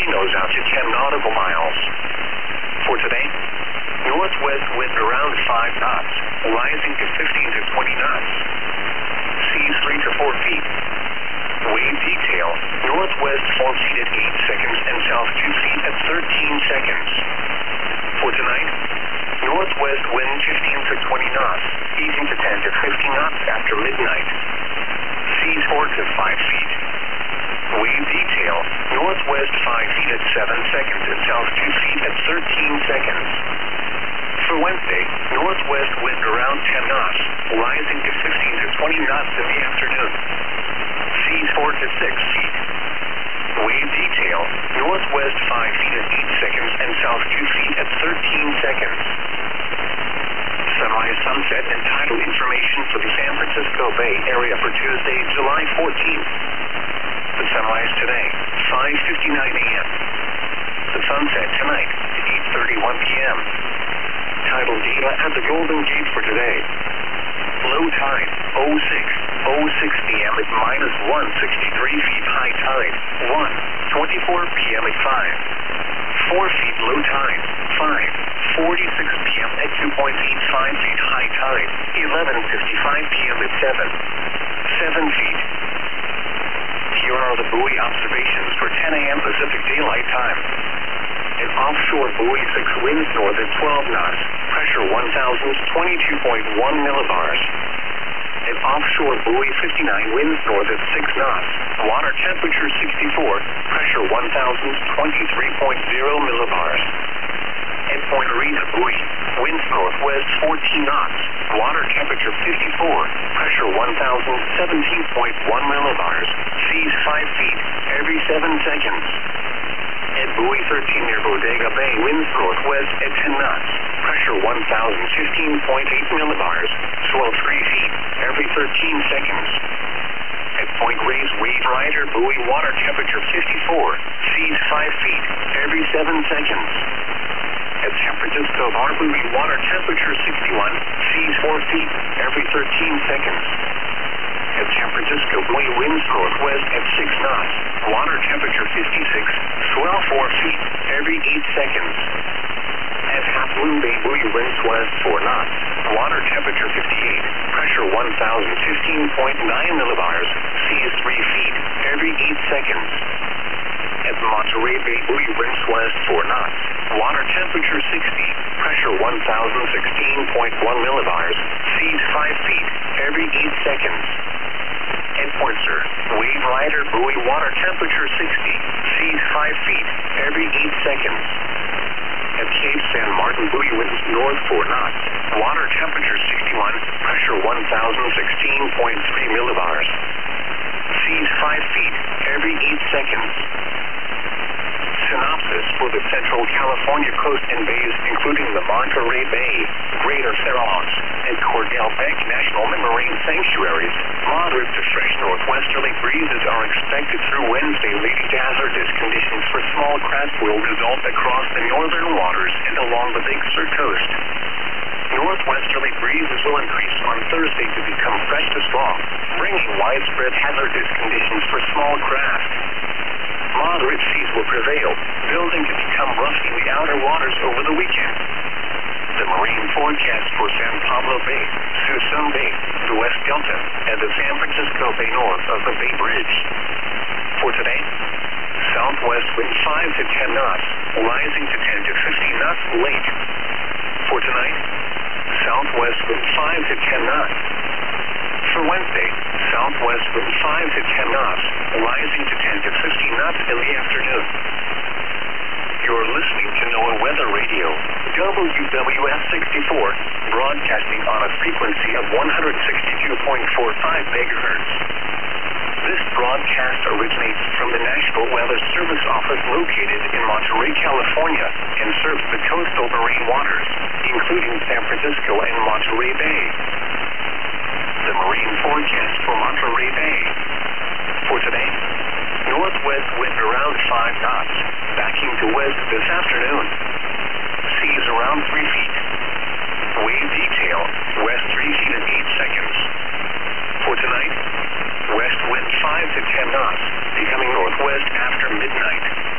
knows out to 10 nautical miles. For today, northwest wind around 5 knots, rising to 15 to 20 knots. Seas 3 to 4 feet. Wave detail, northwest 4 feet at 8 seconds and south 2 feet at 13 seconds. For tonight, northwest wind 15 to 20 knots, easing to 10 to 15 knots after midnight. Seas 4 to 5 feet. Wave detail, northwest 5 feet at 7 seconds and south 2 feet at 13 seconds. For Wednesday, northwest wind around 10 knots, rising to 15 to 20 knots in the afternoon. Seas 4 to 6 feet. Wave detail, northwest 5 feet at 8 seconds and south 2 feet at 13 seconds. Sunrise, sunset, and tidal information for the San Francisco Bay Area for Tuesday, July 14th. The sunrise today, 5:59 a.m. The sunset tonight, 8:31 p.m. Tidal data at the Golden Gate for today. Low tide, 06 p.m. at minus 163 feet. High tide, 1:24 p.m. at 4 feet. Low tide, 5:46 p.m. at 2.85 feet. High tide, 11:55 p.m. at 7 feet. Here are the buoy observations for 10 a.m. Pacific Daylight Time. An offshore buoy 6 winds north at 12 knots, pressure 1,022.1 millibars. An offshore buoy 59 winds north at 6 knots, water temperature 64, pressure 1,023.0 millibars. At Point Rita buoy, winds northwest 14 knots, water temperature 54, pressure 1,017.1 millibars, seas 5 feet every 7 seconds. At buoy 13 near Bodega Bay, winds northwest at 10 knots, pressure 1,015.8 millibars, swell 3 feet every 13 seconds. At Point Reyes Wade Rider buoy, water temperature 54, seas 5 feet every 7 seconds. At San Francisco Bar buoy, water temperature 61, seas 4 feet every 13 seconds. At San Francisco buoy, winds northwest at 6 knots, water temperature 56, swell 4 feet every 8 seconds. At Half Moon Bay buoy, winds west 4 knots, water temperature 58, pressure 1,015.9 millibars, seas 3 feet every 8 seconds. At Monterey Bay buoy, winds west 4 knots, water temperature 60, pressure 1,016.1 millibars, seas 5 feet every 8 seconds. At Point Sur, Wade Rider buoy, water temperature 60, seas 5 feet every 8 seconds. At Cape San Martin buoy, winds north 4 knots, water temperature 61, pressure 1,016.3 millibars, seas 5 feet every 8 seconds. Synopsis for the Central California coast and bays, including the Monterey Bay, Greater Fair Oaks, and Cordell Bank National Marine Sanctuaries. Moderate to fresh northwesterly breezes are expected through Wednesday, leading to hazardous conditions for small craft will result across the northern waters and along the Big Sur coast. Northwesterly breezes will increase on Thursday to become fresh to strong, bringing widespread hazardous conditions for small craft. Moderate seas will prevail, building to become rough in the outer waters over the weekend. The marine forecast for San Pablo Bay, Suisun Bay, the West Delta, and the San Francisco Bay north of the Bay Bridge. For today, southwest wind 5 to 10 knots, rising to 10 to 15 knots late. For tonight, southwest wind 5 to 10 knots. For Wednesday, southwest wind 5 to 10 knots, rising to 10 to 15 knots in the afternoon. You're listening to NOAA Weather Radio, WWF 64, broadcasting on a frequency of 162.45 megahertz. This broadcast originates from the National Weather Service Office located in Monterey, California, and serves the coastal marine waters, including San Francisco and Monterey Bay. The marine forecast for Monterey Bay. For today, northwest wind around 5 knots, backing to west this afternoon. Seas around 3 feet. Wave detail, west 3 feet and 8 seconds. For tonight, west wind 5 to 10 knots, becoming northwest after midnight.